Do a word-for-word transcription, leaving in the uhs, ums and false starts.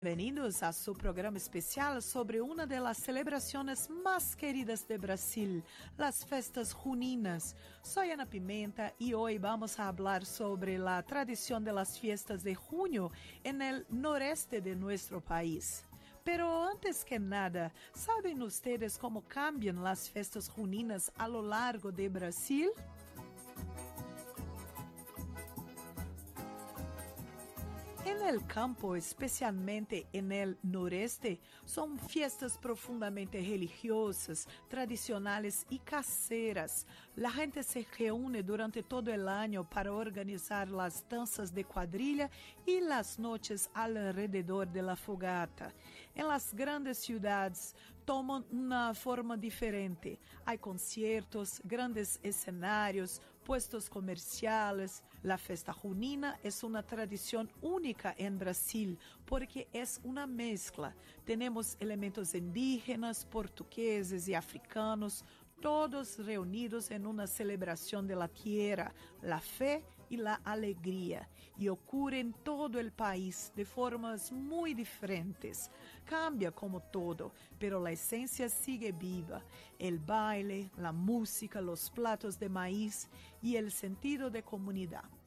Bienvenidos a su programa especial sobre una de las celebraciones más queridas de Brasil, las fiestas juninas. Soy Ana Pimenta y hoy vamos a hablar sobre la tradición de las fiestas de junio en el noreste de nuestro país. Pero antes que nada, ¿saben ustedes cómo cambian las fiestas juninas a lo largo de Brasil? En el campo, especialmente en el noreste, son fiestas profundamente religiosas, tradicionales y caseras. La gente se reúne durante todo el año para organizar las danzas de cuadrilla y las noches alrededor de la fogata. En las grandes ciudades toman una forma diferente. Hay conciertos, grandes escenarios, puestos comerciales. La fiesta junina es una tradición única en Brasil porque es una mezcla. Tenemos elementos indígenas, portugueses y africanos, todos reunidos en una celebración de la tierra, la fe y la alegría, y ocurre en todo el país de formas muy diferentes. Cambia como todo, pero la esencia sigue viva. El baile, la música, los platos de maíz y el sentido de comunidad.